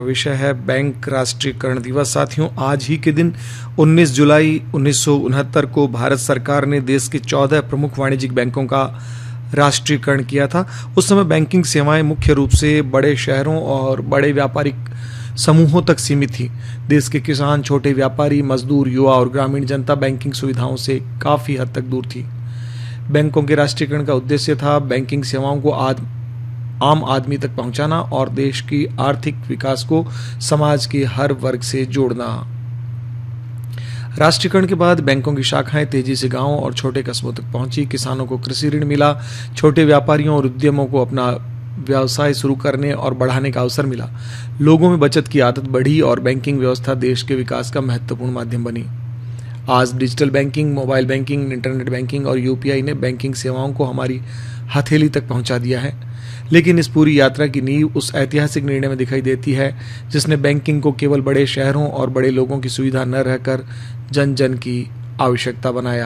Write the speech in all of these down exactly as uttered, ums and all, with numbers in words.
विषय है बैंक राष्ट्रीयकरण दिवस। साथियों, आज ही के दिन उन्नीस जुलाई उन्नीस सौ उनहत्तर को भारत सरकार ने देश के चौदह प्रमुख वाणिज्यिक बैंकों का राष्ट्रीयकरण किया था। उस समय बैंकिंग सेवाएं मुख्य रूप से बड़े शहरों और बड़े व्यापारिक समूहों तक सीमित थी। देश के किसान, छोटे व्यापारी, मजदूर, युवा और ग्रामीण जनता बैंकिंग सुविधाओं से काफी हद तक दूर थी। बैंकों के राष्ट्रीयकरण का उद्देश्य था बैंकिंग सेवाओं को आद आम आदमी तक पहुंचाना और देश की आर्थिक विकास को समाज के हर वर्ग से जोड़ना। राष्ट्रीयकरण के बाद बैंकों की शाखाएं तेजी से गांवों और छोटे कस्बों तक पहुंची। किसानों को कृषि ऋण मिला, छोटे व्यापारियों और उद्यमों को अपना व्यवसाय शुरू करने और बढ़ाने का अवसर मिला। लोगों में बचत की आदत बढ़ी और बैंकिंग व्यवस्था देश के विकास का महत्वपूर्ण माध्यम बनी। आज digital banking, mobile banking, internet banking और यूपीआई ने बैंकिंग सेवाओं को हमारी हथेली तक पहुंचा दिया है। लेकिन इस पूरी यात्रा की नींव उस ऐतिहासिक निर्णय में दिखाई देती है जिसने बैंकिंग को केवल बड़े शहरों और बड़े लोगों की सुविधा न रहकर जन जन की आवश्यकता बनाया।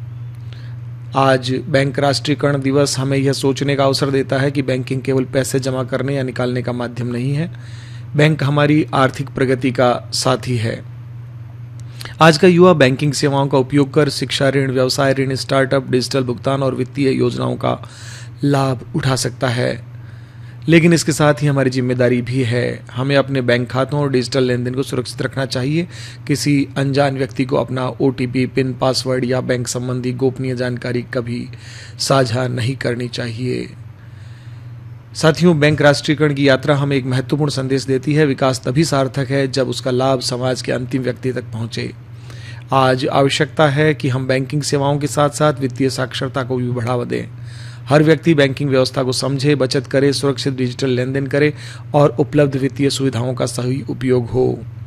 आज बैंक राष्ट्रीयकरण दिवस हमें यह सोचने का अवसर देता है कि बैंकिंग केवल पैसे जमा करने या निकालने का माध्यम नहीं है। बैंक हमारी आर्थिक प्रगति का साथी है। आज का युवा बैंकिंग सेवाओं का उपयोग कर शिक्षा ऋण, व्यवसाय ऋण, स्टार्टअप, डिजिटल भुगतान और वित्तीय योजनाओं का लाभ उठा सकता है। लेकिन इसके साथ ही हमारी जिम्मेदारी भी है। हमें अपने बैंक खातों और डिजिटल लेन देन को सुरक्षित रखना चाहिए। किसी अनजान व्यक्ति को अपना ओटीपी, पिन, पासवर्ड या बैंक संबंधी गोपनीय जानकारी कभी साझा नहीं करनी चाहिए। साथियों, बैंक राष्ट्रीयकरण की यात्रा हमें एक महत्वपूर्ण संदेश देती है। विकास तभी सार्थक है जब उसका लाभ समाज के अंतिम व्यक्ति तक पहुंचे। आज आवश्यकता है कि हम बैंकिंग सेवाओं के साथ साथ वित्तीय साक्षरता को भी बढ़ावा दें। हर व्यक्ति बैंकिंग व्यवस्था को समझे, बचत करे, सुरक्षित डिजिटल लेन देन करे और उपलब्ध वित्तीय सुविधाओं का सही उपयोग हो।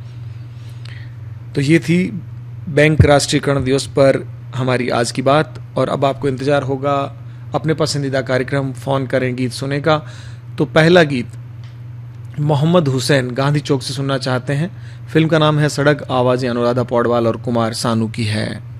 तो ये थी बैंक राष्ट्रीयकरण दिवस पर हमारी आज की बात। और अब आपको इंतजार होगा अपने पसंदीदा कार्यक्रम फोन करें गीत सुने का। तो पहला गीत मोहम्मद हुसैन गांधी चौक से सुनना चाहते हैं। फिल्म का नाम है सड़क, आवाजें अनुराधा पौडवाल और कुमार सानू की है।